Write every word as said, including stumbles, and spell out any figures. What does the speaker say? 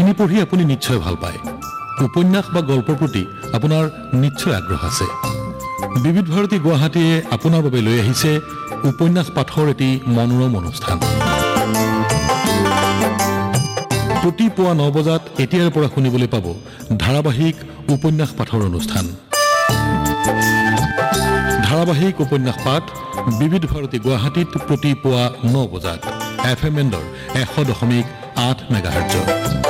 কাহিনী পঢ়ি আপুনি নিশ্চয় ভাল পায় উপন্যাস বা গল্পৰ প্ৰতি আপোনাৰ নিশ্চয় আগ্ৰহ আছে বিবিধ ভাৰতী গুৱাহাটীয়ে আপোনাৰ বাবে লৈ আহিছে উপন্যাস পাঠৰ এটি মনোৰম অনুষ্ঠান প্ৰতি পুৱা ন বজাত এতিয়াৰ পৰা শুনিবলৈ পাব ধাৰাবাহিক উপন্যাস পাঠৰ অনুষ্ঠান ধাৰাবাহিক উপন্যাস পাঠ বিবিধ ভাৰতী গুৱাহাটীত প্ৰতি পুৱা ন বজাত এফ এম এণ্ডৰ এশ দশমিক আঠ মেগাহাৰ্টজত